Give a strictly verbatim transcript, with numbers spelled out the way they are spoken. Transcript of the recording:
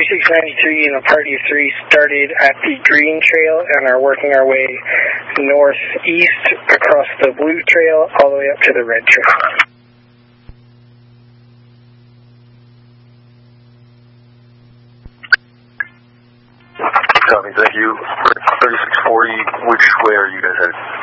thirty-six ninety-three and a party of three started at the green trail and are working our way northeast across the blue trail all the way up to the red trail. Copy, thank you. thirty-six forty, which way are you guys headed?